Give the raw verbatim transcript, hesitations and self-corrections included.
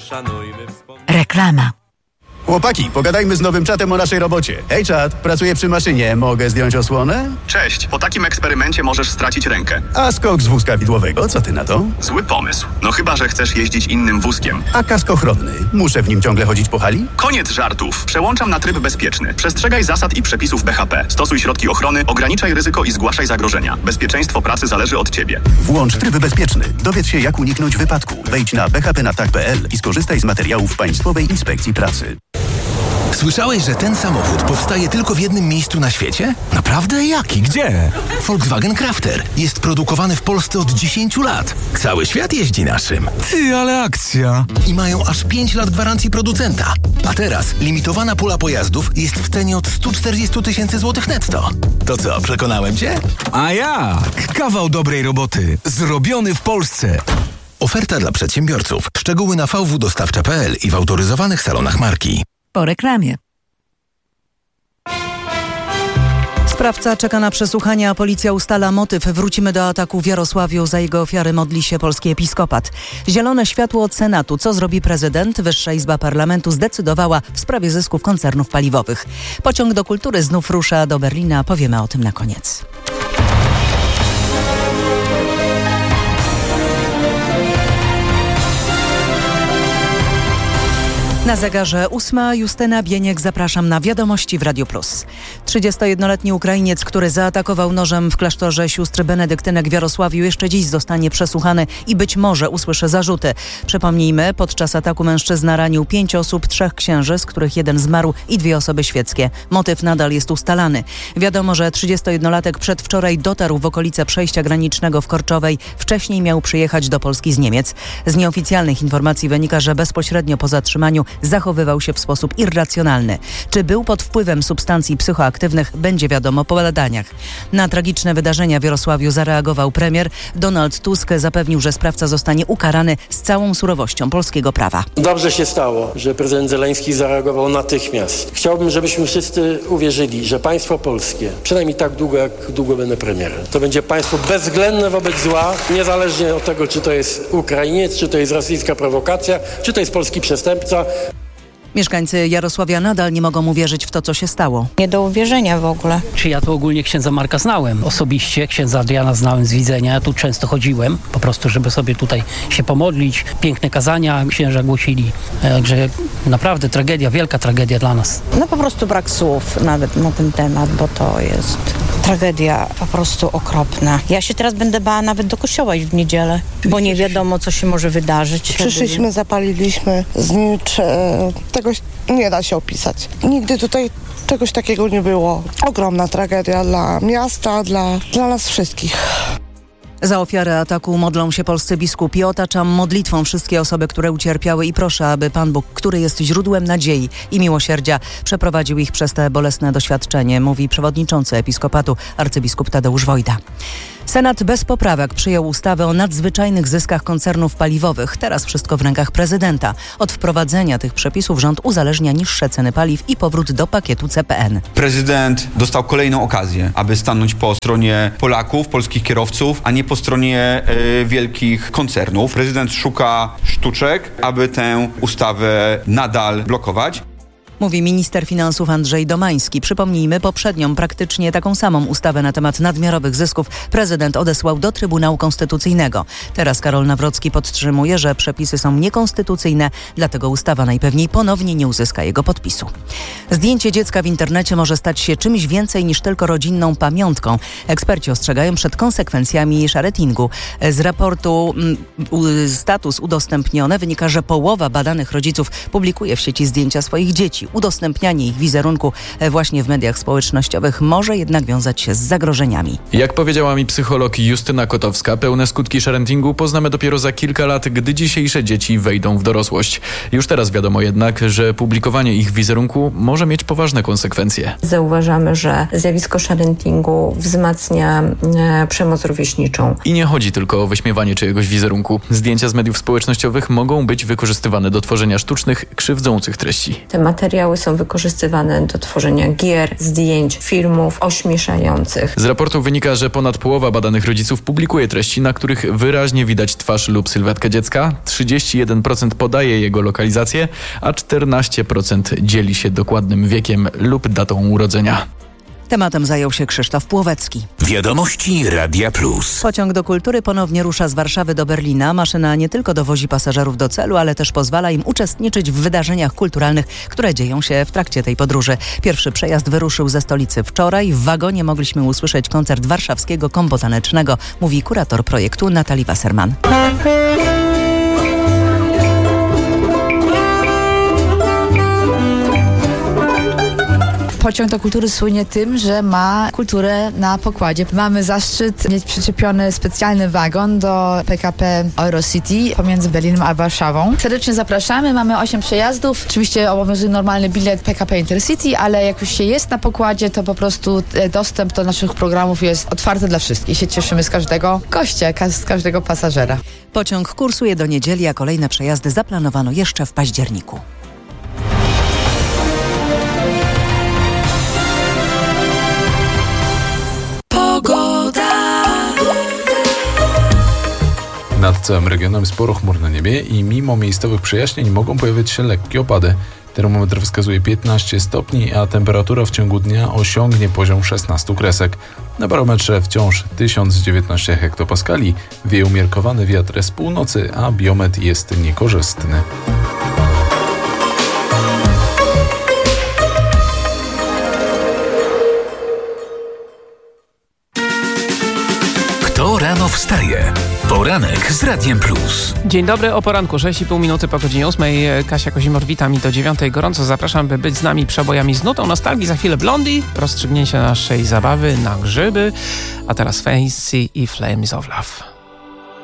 szanujmy wspomnienia. Reklama. Chłopaki, pogadajmy z nowym czatem o naszej robocie. Hej czat, pracuję przy maszynie, mogę zdjąć osłonę? Cześć, po takim eksperymencie możesz stracić rękę. A skok z wózka widłowego, co ty na to? Zły pomysł. No chyba, że chcesz jeździć innym wózkiem. A kask ochronny, muszę w nim ciągle chodzić po hali? Koniec żartów. Przełączam na tryb bezpieczny. Przestrzegaj zasad i przepisów B H P. Stosuj środki ochrony, ograniczaj ryzyko i zgłaszaj zagrożenia. Bezpieczeństwo pracy zależy od ciebie. Włącz tryb bezpieczny. Dowiedz się, jak uniknąć wypadku. Wejdź na b h p na tak kropka p l i skorzystaj z materiałów Państwowej Inspekcji Pracy. Słyszałeś, że ten samochód powstaje tylko w jednym miejscu na świecie? Naprawdę? Jaki? Gdzie? Volkswagen Crafter. Jest produkowany w Polsce od dziesięciu lat. Cały świat jeździ naszym. Ty, ale akcja! I mają aż pięć lat gwarancji producenta. A teraz limitowana pula pojazdów jest w cenie od stu czterdziestu tysięcy złotych netto. To co, przekonałem cię? A jak? Kawał dobrej roboty. Zrobiony w Polsce. Oferta dla przedsiębiorców. Szczegóły na v w dostawcza kropka p l i w autoryzowanych salonach marki. Po reklamie. Sprawca czeka na przesłuchanie, a policja ustala motyw. Wrócimy do ataku w Jarosławiu. Za jego ofiary modli się polski episkopat. Zielone światło od Senatu. Co zrobi prezydent? Wyższa Izba Parlamentu zdecydowała w sprawie zysków koncernów paliwowych. Pociąg do kultury znów rusza do Berlina. Powiemy o tym na koniec. Na zegarze ósma. Justyna Bieniek, zapraszam na Wiadomości w Radiu Plus. trzydziestojednoletni Ukrainiec, który zaatakował nożem w klasztorze sióstr benedyktynek w Jarosławiu, jeszcze dziś zostanie przesłuchany i być może usłyszy zarzuty. Przypomnijmy, podczas ataku mężczyzna ranił pięć osób, trzech księży, z których jeden zmarł i dwie osoby świeckie. Motyw nadal jest ustalany. Wiadomo, że trzydziestojednolatek przedwczoraj dotarł w okolice przejścia granicznego w Korczowej. Wcześniej miał przyjechać do Polski z Niemiec. Z nieoficjalnych informacji wynika, że bezpośrednio po zatrzymaniu zachowywał się w sposób irracjonalny. Czy był pod wpływem substancji psychoaktywnych, będzie wiadomo po badaniach. Na tragiczne wydarzenia w Jarosławiu zareagował premier. Donald Tusk zapewnił, że sprawca zostanie ukarany z całą surowością polskiego prawa. Dobrze się stało, że prezydent Zełenski zareagował natychmiast. Chciałbym, żebyśmy wszyscy uwierzyli, że państwo polskie, przynajmniej tak długo, jak długo będę premierem, to będzie państwo bezwzględne wobec zła, niezależnie od tego, czy to jest Ukrainiec, czy to jest rosyjska prowokacja, czy to jest polski przestępca. Mieszkańcy Jarosławia nadal nie mogą uwierzyć w to, co się stało. Nie do uwierzenia w ogóle. Czy ja tu ogólnie księdza Marka znałem osobiście, księdza Adriana znałem z widzenia, ja tu często chodziłem, po prostu, żeby sobie tutaj się pomodlić. Piękne kazania księża głosili, także naprawdę tragedia, wielka tragedia dla nas. No po prostu brak słów nawet na ten temat, bo to jest tragedia po prostu okropna. Ja się teraz będę bała nawet do kościoła iść w niedzielę, bo nie wiadomo, co się może wydarzyć. Przyszliśmy, zapaliliśmy, znicz, tego nie da się opisać. Nigdy tutaj czegoś takiego nie było. Ogromna tragedia dla miasta, dla, dla nas wszystkich. Za ofiarę ataku modlą się polscy biskupi. Otaczam modlitwą wszystkie osoby, które ucierpiały i proszę, aby Pan Bóg, który jest źródłem nadziei i miłosierdzia, przeprowadził ich przez te bolesne doświadczenie, mówi przewodniczący episkopatu arcybiskup Tadeusz Wojda. Senat bez poprawek przyjął ustawę o nadzwyczajnych zyskach koncernów paliwowych. Teraz wszystko w rękach prezydenta. Od wprowadzenia tych przepisów rząd uzależnia niższe ceny paliw i powrót do pakietu C P N. Prezydent dostał kolejną okazję, aby stanąć po stronie Polaków, polskich kierowców, a nie po stronie y, wielkich koncernów. Prezydent szuka sztuczek, aby tę ustawę nadal blokować. Mówi minister finansów Andrzej Domański. Przypomnijmy, poprzednią, praktycznie taką samą ustawę na temat nadmiarowych zysków prezydent odesłał do Trybunału Konstytucyjnego. Teraz Karol Nawrocki podtrzymuje, że przepisy są niekonstytucyjne, dlatego ustawa najpewniej ponownie nie uzyska jego podpisu. Zdjęcie dziecka w internecie może stać się czymś więcej niż tylko rodzinną pamiątką. Eksperci ostrzegają przed konsekwencjami sharetingu. Z raportu mm, Status udostępnione wynika, że połowa badanych rodziców publikuje w sieci zdjęcia swoich dzieci. Udostępnianie ich wizerunku właśnie w mediach społecznościowych może jednak wiązać się z zagrożeniami. Jak powiedziała mi psycholog Justyna Kotowska, pełne skutki sharentingu poznamy dopiero za kilka lat, gdy dzisiejsze dzieci wejdą w dorosłość. Już teraz wiadomo jednak, że publikowanie ich wizerunku może mieć poważne konsekwencje. Zauważamy, że zjawisko sharentingu wzmacnia e, przemoc rówieśniczą. I nie chodzi tylko o wyśmiewanie czyjegoś wizerunku. Zdjęcia z mediów społecznościowych mogą być wykorzystywane do tworzenia sztucznych, krzywdzących treści. Te materiały materiały są wykorzystywane do tworzenia gier, zdjęć, filmów ośmieszających. Z raportu wynika, że ponad połowa badanych rodziców publikuje treści, na których wyraźnie widać twarz lub sylwetkę dziecka, trzydzieści jeden procent podaje jego lokalizację, a czternaście procent dzieli się dokładnym wiekiem lub datą urodzenia. Tematem zajął się Krzysztof Płowecki. Wiadomości Radia Plus. Pociąg do kultury ponownie rusza z Warszawy do Berlina. Maszyna nie tylko dowozi pasażerów do celu, ale też pozwala im uczestniczyć w wydarzeniach kulturalnych, które dzieją się w trakcie tej podróży. Pierwszy przejazd wyruszył ze stolicy wczoraj. W wagonie mogliśmy usłyszeć koncert warszawskiego kombo tanecznego, mówi kurator projektu Natalii Wasserman. Pociąg do kultury słynie tym, że ma kulturę na pokładzie. Mamy zaszczyt mieć przyczepiony specjalny wagon do P K P Eurocity pomiędzy Berlinem a Warszawą. Serdecznie zapraszamy, mamy osiem przejazdów. Oczywiście obowiązuje normalny bilet P K P Intercity, ale jak już się jest na pokładzie, to po prostu dostęp do naszych programów jest otwarty dla wszystkich. Się cieszymy z każdego gościa, z każdego pasażera. Pociąg kursuje do niedzieli, a kolejne przejazdy zaplanowano jeszcze w październiku. Nad całym regionem sporo chmur na niebie i mimo miejscowych przejaśnień mogą pojawiać się lekkie opady. Termometr wskazuje piętnaście stopni, a temperatura w ciągu dnia osiągnie poziom szesnaście kresek. Na barometrze wciąż tysiąc dziewiętnaście hektopaskali, wieje umiarkowany wiatr z północy, a biometr jest niekorzystny. Kto rano wstaje? Poranek z Radiem Plus. Dzień dobry, o poranku, sześć i pół minuty po godzinie ósmej. Kasia Kozimor, witam i do dziewiątej gorąco zapraszam, by być z nami przebojami z nutą nostalgii. Za chwilę Blondie, rozstrzygnięcie naszej zabawy na grzyby, a teraz Fancy i Flames of Love.